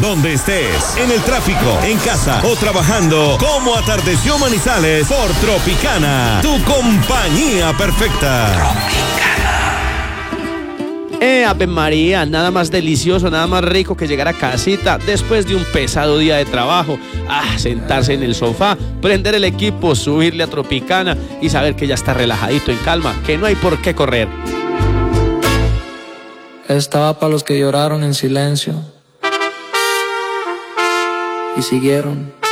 donde estés, en el tráfico, en casa o trabajando, como atardeció Manizales por Tropicana, tu compañía perfecta. Ave María, nada más delicioso, nada más rico que llegar a casita después de un pesado día de trabajo. Sentarse en el sofá, prender el equipo, subirle a Tropicana y saber que ya está relajadito, en calma, que no hay por qué correr. Estaba para los que lloraron en silencio y siguieron.